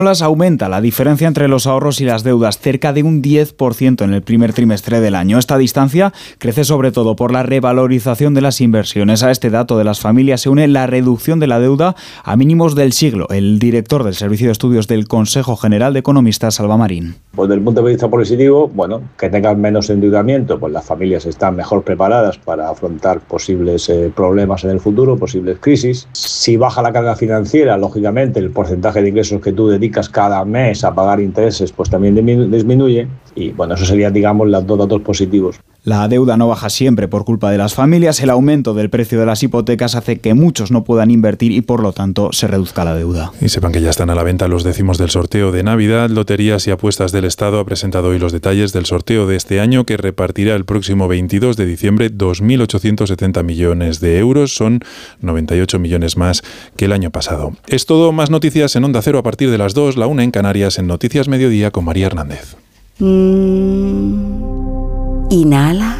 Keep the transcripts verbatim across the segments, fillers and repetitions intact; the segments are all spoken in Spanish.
Aumenta la diferencia entre los ahorros y las deudas, cerca de un diez por ciento en el primer trimestre del año. Esta distancia crece sobre todo por la revalorización de las inversiones. A este dato de las familias se une la reducción de la deuda a mínimos del siglo. El director del Servicio de Estudios del Consejo General de Economistas, Salva Marín. Pues desde el punto de vista positivo, bueno, que tengan menos endeudamiento, pues las familias están mejor preparadas para afrontar posibles eh, problemas en el futuro, posibles crisis. Si baja la carga financiera, lógicamente el porcentaje de ingresos que tú dedicas cada mes a pagar intereses pues también disminuye y bueno, eso serían, digamos, los dos datos positivos. La deuda no baja siempre por culpa de las familias. El aumento del precio de las hipotecas hace que muchos no puedan invertir y por lo tanto se reduzca la deuda. Y sepan que ya están a la venta los décimos del sorteo de Navidad. Loterías y Apuestas del Estado ha presentado hoy los detalles del sorteo de este año, que repartirá el próximo veintidós de diciembre dos mil ochocientos setenta millones de euros. Son noventa y ocho millones más que el año pasado. Es todo. Más noticias en Onda Cero a partir de las dos, la una en Canarias, en Noticias Mediodía con María Hernández. Mm. Inhala.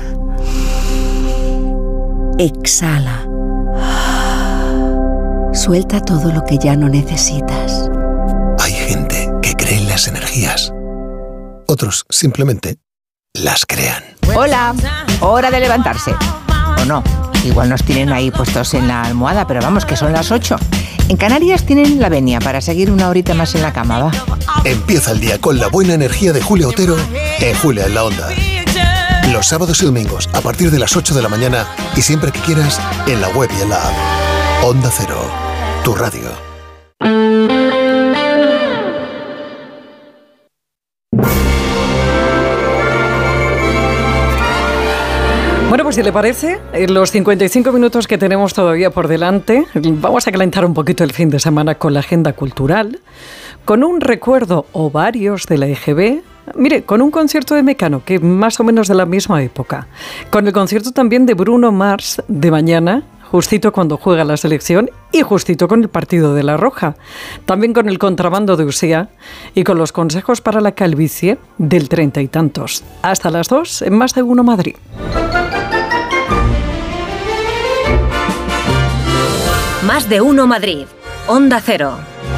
Exhala. Suelta todo lo que ya no necesitas. Hay gente que cree en las energías. Otros simplemente las crean. Hola, hora de levantarse. ¿O no? Igual nos tienen ahí puestos en la almohada, pero vamos, que son las ocho. En Canarias tienen la venia para seguir una horita más en la cama, va. Empieza el día con la buena energía de Julia Otero en Julia en la Onda. Los sábados y domingos a partir de las ocho de la mañana y siempre que quieras en la web y en la app. Onda Cero, tu radio. Bueno, pues si le parece, en los cincuenta y cinco minutos que tenemos todavía por delante, vamos a calentar un poquito el fin de semana con la agenda cultural, con un recuerdo o varios de la E G B. Mire, con un concierto de Mecano, que es más o menos de la misma época. Con el concierto también de Bruno Mars de mañana, justito cuando juega la selección y justito con el partido de La Roja. También con el contrabando de Usía y con los consejos para la calvicie del treinta y tantos. Hasta las dos en Más de Uno Madrid. Más de Uno Madrid. Onda Cero.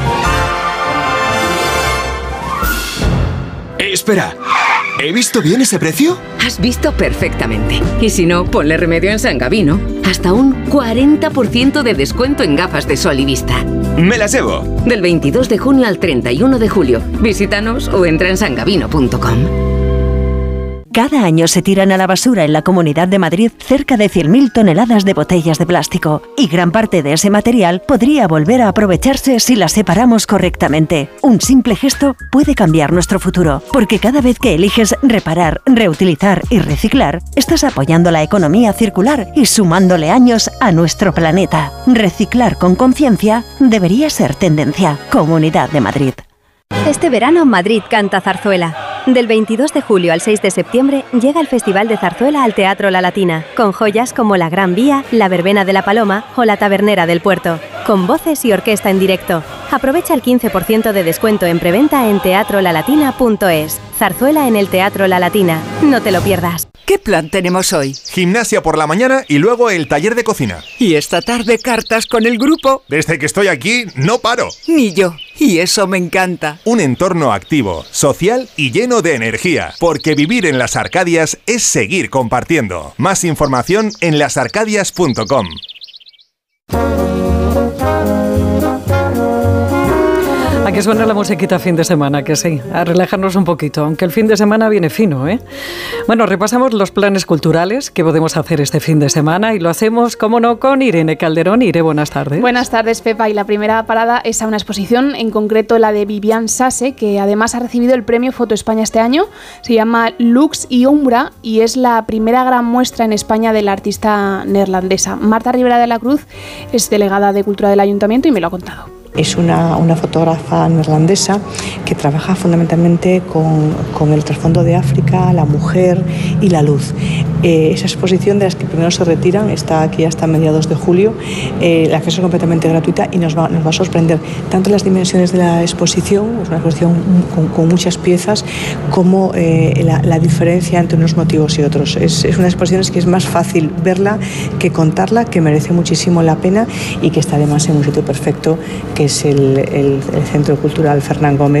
Espera, ¿he visto bien ese precio? Has visto perfectamente. Y si no, ponle remedio en San Gabino. Hasta un cuarenta por ciento de descuento en gafas de sol y vista. ¡Me las llevo! Del veintidós de junio al treinta y uno de julio. Visítanos o entra en sangabino punto com. Cada año se tiran a la basura en la Comunidad de Madrid cerca de cien mil toneladas de botellas de plástico, y gran parte de ese material podría volver a aprovecharse si las separamos correctamente. Un simple gesto puede cambiar nuestro futuro, porque cada vez que eliges reparar, reutilizar y reciclar, estás apoyando la economía circular y sumándole años a nuestro planeta. Reciclar con conciencia debería ser tendencia. Comunidad de Madrid. Este verano Madrid canta zarzuela. Del veintidós de julio al seis de septiembre llega el Festival de Zarzuela al Teatro La Latina, con joyas como La Gran Vía, La Verbena de la Paloma o La Tabernera del Puerto, con voces y orquesta en directo. Aprovecha el quince por ciento de descuento en preventa en teatro la latina punto es. Zarzuela en el Teatro La Latina. No te lo pierdas. ¿Qué plan tenemos hoy? Gimnasia por la mañana y luego el taller de cocina. Y esta tarde cartas con el grupo. Desde que estoy aquí, no paro. Ni yo. Y eso me encanta. Un entorno activo, social y lleno de energía. Porque vivir en Las Arcadias es seguir compartiendo. Más información en las arcadias punto com. Aquí suena la musiquita fin de semana, que sí, a relajarnos un poquito, aunque el fin de semana viene fino, ¿eh? Bueno, repasamos los planes culturales que podemos hacer este fin de semana y lo hacemos, como no, con Irene Calderón. Irene, buenas tardes. Buenas tardes, Pepa, y la primera parada es a una exposición, en concreto la de Vivian Sasse, que además ha recibido el premio Foto España este año. Se llama Lux y Umbra y es la primera gran muestra en España de la artista neerlandesa. Marta Rivera de la Cruz es delegada de Cultura del Ayuntamiento y me lo ha contado. Es una, una fotógrafa neerlandesa que trabaja fundamentalmente con, con el trasfondo de África, la mujer y la luz. Eh, esa exposición de las que primero se retiran está aquí hasta mediados de julio. Eh, el acceso es completamente gratuita y nos va, nos va a sorprender tanto las dimensiones de la exposición, es una exposición con, con muchas piezas, como eh, la, la diferencia entre unos motivos y otros. Es, es una exposición que es más fácil verla que contarla, que merece muchísimo la pena y que está además en un sitio perfecto, que es el, el, el Centro Cultural Fernán Gómez.